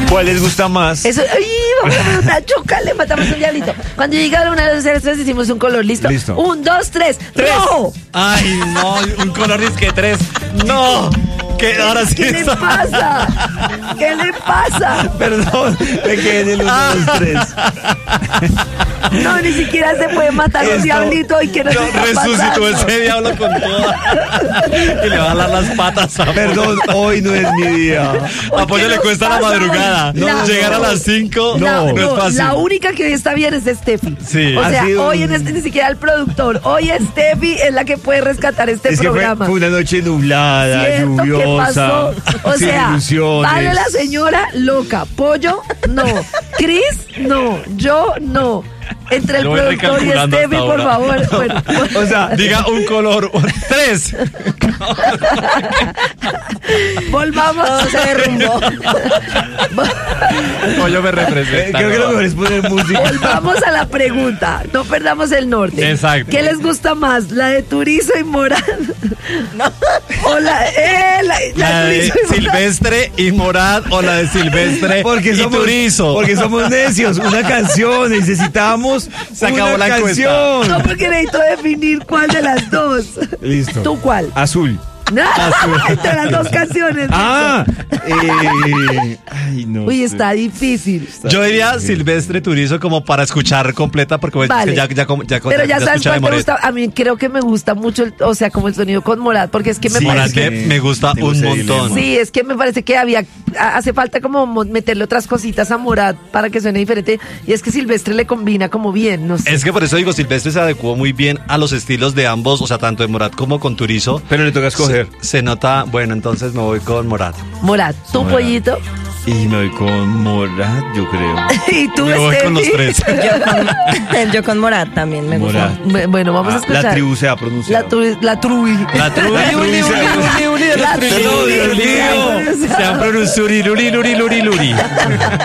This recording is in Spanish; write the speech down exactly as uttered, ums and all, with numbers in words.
¿Cuál les gusta más? Eso, ¡ay! Vamos a hacer una choca, le matamos un diablito. Cuando llega una de las tres, hicimos un color, ¿listo? Listo. Un, dos, tres, Tres. ¡rojo! Ay, no, un color disque tres. No, que ahora sí ¿Qué le está. pasa? ¿Qué le pasa? Perdón, me quedé en el uno, dos, tres. No, ni siquiera se puede matar un Esto- diablito y que no Yo se está resucitó pasando. ese diablo con toda. Y le va a jalar las patas a Perdón, hoy no es mi día. A Pollo le nos cuesta la pasa madrugada. hoy? La- Llegar a las cinco La, no, no no, es fácil. la única que hoy está bien es Steffi. Sí. O Ha sea, sido hoy un- en este, ni siquiera el productor. Hoy Steffi es la que puede rescatar este Es que fue, programa. fue una noche nublada, ¿Cierto? ¿Qué lluviosa, pasó? O sin sea, ilusiones. vale la señora loca. Pollo, no. Cris, no. Yo, no. Entre el Yo voy productor y recalculando Steffi, hasta por ahora. favor. Bueno, bueno. O sea, Diga un color. Tres. Volvamos. Se derrumbó. Pollo me eh, representa. creo que lo ¿no? mejor es poner música. Volvamos a la pregunta. No perdamos el norte. Exacto. ¿Qué les gusta más? ¿La de Turizo y Morán? No. O la, eh, la, la La de Turizo y Morán. Silvestre y Morad o la de Silvestre Porque y somos, Turizo. porque somos necios. Una canción, necesitamos Se acabó una la encuesta. canción. No, porque necesito definir cuál de las dos. Listo. ¿Tú cuál? Azul. No, entre las dos canciones. Ah, eh, ay, no. Uy, sé. está difícil. Yo diría Silvestre Turizo como para escuchar completa porque pues, Vale. ya, ya, ya, ya, Pero ya sabes escuché de cuál te Moret. gusta. A mí creo que me gusta mucho, el, o sea, como el sonido con Morat, porque es que me Sí, Morat parece me, que... me gusta Tengo un ese montón. dilema. Sí, es que me parece que había, a- hace falta como mo- meterle otras cositas a Morat para que suene diferente. Y es que Silvestre le combina como bien, no sé. Es que por eso digo, Silvestre se adecuó muy bien a los estilos de ambos, o sea, tanto de Morat como con Turizo. Pero le toca escoger. Se, se nota, bueno, entonces me voy con Morat. Morat, tu Morat. pollito. Y me voy con Morat, yo creo. Y tú, Me voy con los Steffi. tres. Yo con, yo con Morat también me gusta. Morat. Bu- Bueno, vamos a Ah, escuchar. la tribu se ha La, pronunciado. tu, la truy. La trubi, uli, uli, uli, uli, La la trubi, trubi, Dios mío. Dios mío. Se han pronunciado luri, luri, luri, luri.